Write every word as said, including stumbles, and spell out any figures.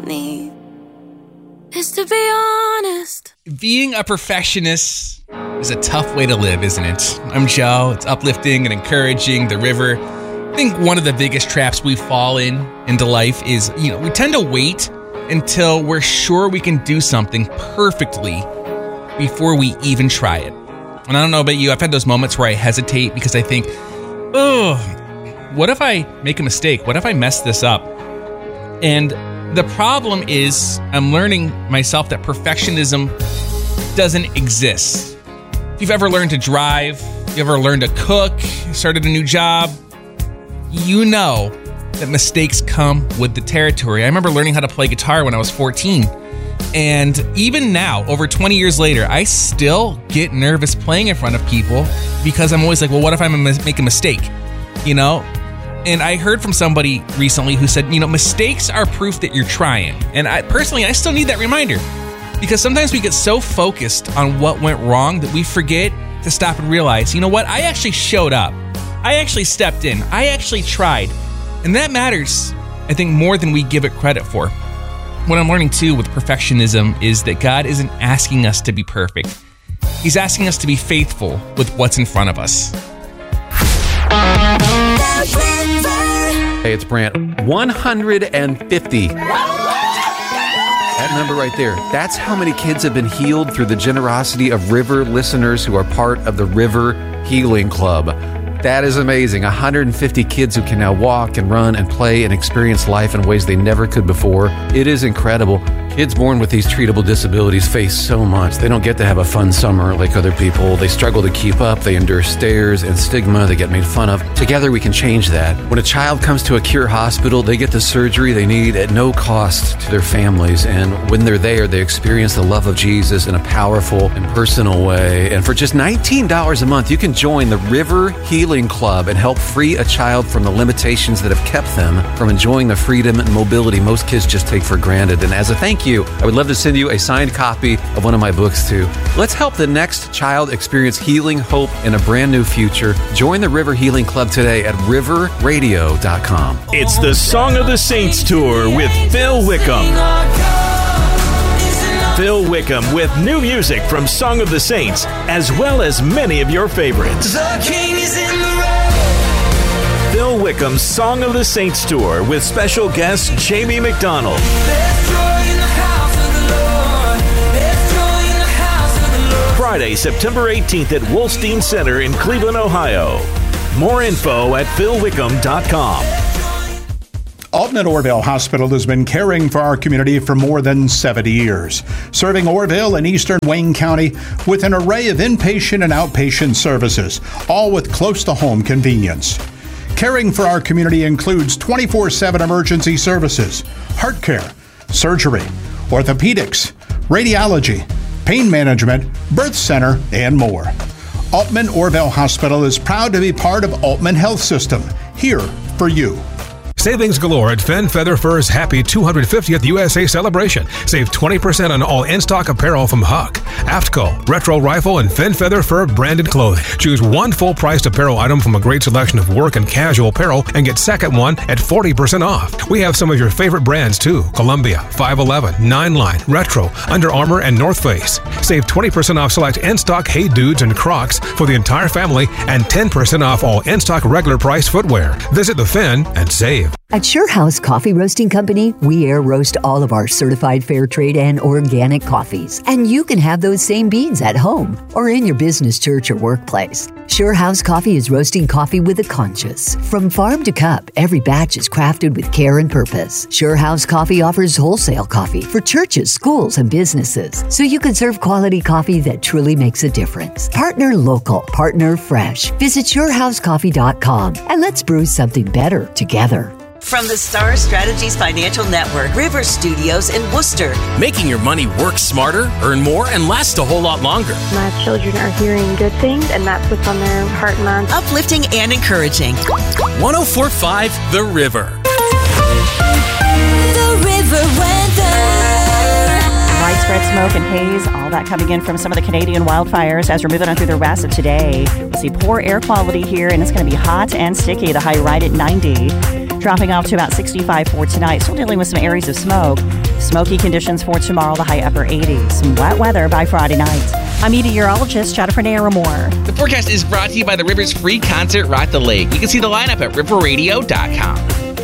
need is to be honest. Being a perfectionist is a tough way to live, isn't it? I'm Joe. It's uplifting and encouraging. The River. I think one of the biggest traps we fall in into life is, you know, we tend to wait until we're sure we can do something perfectly before we even try it. And I don't know about you, I've had those moments where I hesitate because I think, oh, what if I make a mistake? What if I mess this up? And the problem is I'm learning myself that perfectionism doesn't exist. If you've ever learned to drive, if you ever learned to cook, started a new job, you know that mistakes come with the territory. I remember learning how to play guitar when I was fourteen. And even now, over twenty years later, I still get nervous playing in front of people because I'm always like, well, what if I make a mistake? You know? And I heard from somebody recently who said, you know, mistakes are proof that you're trying. And I personally, I still need that reminder because sometimes we get so focused on what went wrong that we forget to stop and realize, you know what? I actually showed up. I actually stepped in. I actually tried. And that matters, I think, more than we give it credit for. What I'm learning, too, with perfectionism is that God isn't asking us to be perfect. He's asking us to be faithful with what's in front of us. Hey, it's Brant. one hundred fifty. That number right there, that's how many kids have been healed through the generosity of River listeners who are part of the River Healing Club. That is amazing. one hundred fifty kids who can now walk and run and play and experience life in ways they never could before. It is incredible. Kids born with these treatable disabilities face so much. They don't get to have a fun summer like other people. They struggle to keep up. They endure stares and stigma. They get made fun of. Together, we can change that. When a child comes to a Cure hospital, they get the surgery they need at no cost to their families. And when they're there, they experience the love of Jesus in a powerful and personal way. And for just nineteen dollars a month, you can join the River Healing Club and help free a child from the limitations that have kept them from enjoying the freedom and mobility most kids just take for granted. And as a thank you, I would love to send you a signed copy of one of my books too. Let's help the next child experience healing, hope, and a brand new future. Join the River Healing Club today at river radio dot com. It's the Song of the Saints Tour with Phil Wickham. Phil Wickham with new music from Song of the Saints, as well as many of your favorites. The King is in the road. Phil Wickham's Song of the Saints Tour with special guest Jamie McDonald. There's joy in the house of the Lord. There's joy in the house of the Lord. Friday, September eighteenth at Wolstein Center in Cleveland, Ohio. More info at phil wickham dot com. Alton and Orville Hospital has been caring for our community for more than seventy years, serving Orville and eastern Wayne County with an array of inpatient and outpatient services, all with close-to-home convenience. Caring for our community includes twenty-four seven emergency services, heart care, surgery, orthopedics, radiology, pain management, birth center, and more. Altman Orville Hospital is proud to be part of Altman Health System, here for you. Savings galore at Fenn Feather Fur's Happy two hundred fiftieth U S A celebration. Save twenty percent on all in-stock apparel from Huck, Aftco, Retro Rifle, and Fenn Feather Fur branded clothing. Choose one full-priced apparel item from a great selection of work and casual apparel and get second one at forty percent off. We have some of your favorite brands too: Columbia, five eleven, Nine Line, Retro, Under Armour, and North Face. Save twenty percent off select in-stock Hey Dudes and Crocs for the entire family and ten percent off all in-stock regular price footwear. Visit the Fenn and save. At SureHouse Coffee Roasting Company, we air roast all of our certified fair trade and organic coffees. And you can have those same beans at home or in your business, church, or workplace. SureHouse Coffee is roasting coffee with a conscience. From farm to cup, every batch is crafted with care and purpose. SureHouse Coffee offers wholesale coffee for churches, schools, and businesses, so you can serve quality coffee that truly makes a difference. Partner local, partner fresh. Visit sure house coffee dot com and let's brew something better together. From the Star Strategies Financial Network, River Studios in Worcester. Making your money work smarter, earn more, and last a whole lot longer. My children are hearing good things, and that's what's on their heart and mind. Uplifting and encouraging. one oh four point five The River. The River weather. Widespread smoke and haze, all that coming in from some of the Canadian wildfires as we're moving on through the rest of today. We'll see poor air quality here, and it's going to be hot and sticky. The high right at ninety. Dropping off to about sixty-five for tonight. Still dealing with some areas of smoke. Smoky conditions for tomorrow, the high upper eighties. Some wet weather by Friday night. I'm meteorologist Jennifer Naramore. The forecast is brought to you by the River's free concert, Rock the Lake. You can see the lineup at river radio dot com.